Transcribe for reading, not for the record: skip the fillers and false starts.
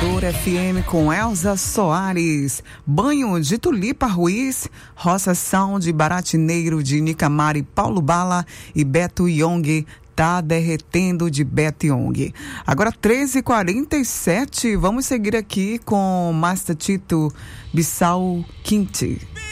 Educadora FM com Elza Soares. Banho de Tulipa Ruiz, Roça Sound, Baratineiro de Nicamari, Paulo Bala e Beto Young. Tá derretendo de Beto Young. Agora 13h47, vamos seguir aqui com Master Tito Bissau Quinte.